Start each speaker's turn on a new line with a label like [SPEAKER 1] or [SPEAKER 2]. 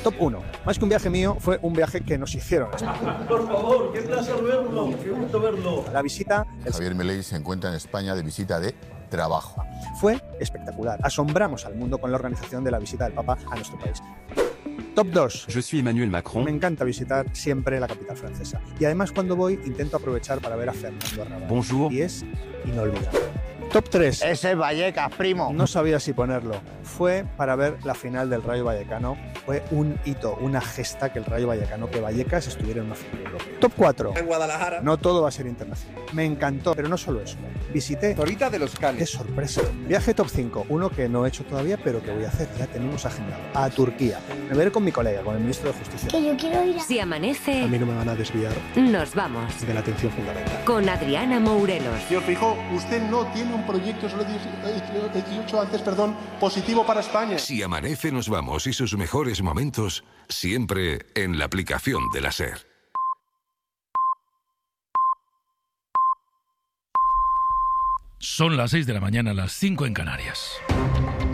[SPEAKER 1] Top 1. Más que un viaje mío, fue un viaje que nos hicieron.
[SPEAKER 2] Por favor, qué placer verlo, qué gusto verlo.
[SPEAKER 1] La visita...
[SPEAKER 3] Javier Milei se encuentra en España de visita de trabajo.
[SPEAKER 1] Fue espectacular. Asombramos al mundo con la organización de la visita del Papa a nuestro país. Top 2.
[SPEAKER 4] Je suis Emmanuel Macron.
[SPEAKER 1] Me encanta visitar siempre la capital francesa. Y además cuando voy intento aprovechar para ver a Fernando Arrabal.
[SPEAKER 4] Bonjour.
[SPEAKER 1] Y es inolvidable. Top 3.
[SPEAKER 5] Ese es Vallecas, primo.
[SPEAKER 1] No sabía si ponerlo. Fue para ver la final del Rayo Vallecano. Fue un hito, una gesta que el Rayo Vallecano, que Vallecas estuviera en una final europea. Top 4.
[SPEAKER 2] En Guadalajara.
[SPEAKER 1] No todo va a ser internacional. Me encantó, pero no solo eso. Visité
[SPEAKER 5] Torita de los
[SPEAKER 1] ¡Qué
[SPEAKER 5] Canes.
[SPEAKER 1] sorpresa! Viaje top 5, uno que no he hecho todavía, pero que voy a hacer, ya tenemos agendado. A Turquía. Me veré con mi colega, con el ministro de Justicia.
[SPEAKER 6] Que yo quiero ir a...
[SPEAKER 7] Si amanece,
[SPEAKER 1] A mí no me van a desviar
[SPEAKER 7] nos vamos.
[SPEAKER 1] de la atención fundamental.
[SPEAKER 7] Con Adriana Mourelos.
[SPEAKER 8] Señor Feijóo, usted no tiene un proyecto, solo he dicho antes, positivo para España.
[SPEAKER 9] Si amanece nos vamos y sus mejores momentos siempre en la aplicación de la SER.
[SPEAKER 10] Son las 6 de la mañana, las 5 en Canarias.